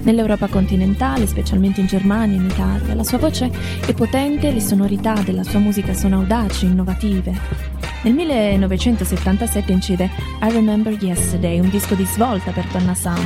Nell'Europa continentale, specialmente in Germania e in Italia, la sua voce è potente e le sonorità della sua musica sono audaci e innovative. Nel 1977 incide I Remember Yesterday, un disco di svolta per Donna Summer.